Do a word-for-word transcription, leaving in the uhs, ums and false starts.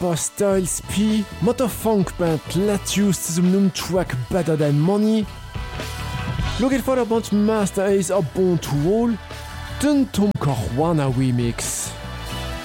Rapper Styles P, mat der Funkband Lettuce zum Numm Track Better Than Money. Lo geht vor der Band Master Ace a Bon to Roll, den Tom Caruana Remix.